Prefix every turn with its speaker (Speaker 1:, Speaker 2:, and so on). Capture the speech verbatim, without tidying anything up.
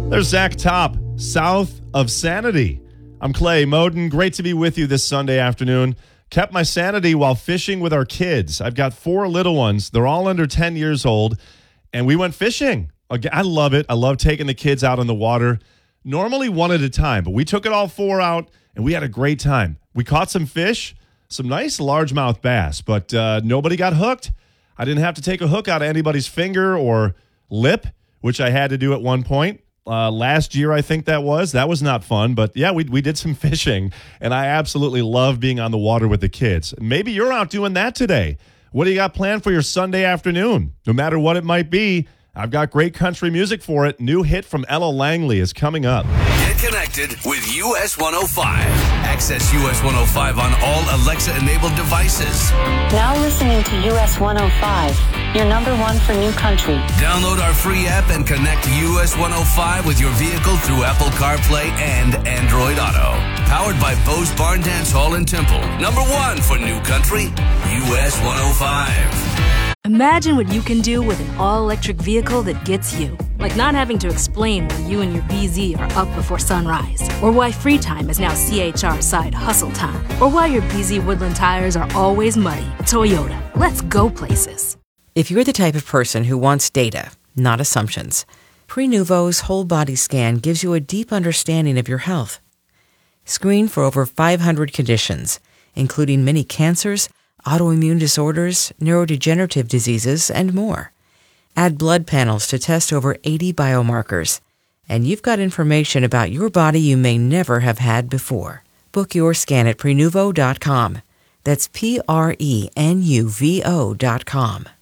Speaker 1: There's Zach Top, South of Sanity. I'm Clay Moden. Great to be with you this Sunday afternoon. Kept my sanity while fishing with our kids. I've got four little ones. They're all under ten years old, and we went fishing. I love it. I love taking the kids out on the water, normally one at a time, but we took it all four out, and we had a great time. We caught some fish, some nice largemouth bass, but uh, nobody got hooked. I didn't have to take a hook out of anybody's finger or lip, which I had to do at one point. Uh, last year, I think that was. That was not fun. But, yeah, we we did some fishing, and I absolutely love being on the water with the kids. Maybe you're out doing that today. What do you got planned for your Sunday afternoon? No matter what it might be, I've got great country music for it. New hit from Ella Langley is coming up.
Speaker 2: Get connected with U S one oh five. Access U S one oh five on all Alexa-enabled devices.
Speaker 3: Now listening to U S one oh five, your number one for new country.
Speaker 2: Download our free app and connect U S one oh five with your vehicle through Apple CarPlay and Android Auto. Powered by Bose Barn Dance Hall and Temple. Number one for new country, U S one oh five.
Speaker 4: Imagine what you can do with an all-electric vehicle that gets you. Like not having to explain why you and your B Z are up before sunrise. Or why free time is now C H R side hustle time. Or why your B Z Woodland tires are always muddy. Toyota, let's go places.
Speaker 5: If you're the type of person who wants data, not assumptions, Prenuvo's whole body scan gives you a deep understanding of your health. Screen for over five hundred conditions, including many cancers, autoimmune disorders, neurodegenerative diseases, and more. Add blood panels to test over eighty biomarkers, and you've got information about your body you may never have had before. Book your scan at Prenuvo dot com. That's P R E N U V O dot com.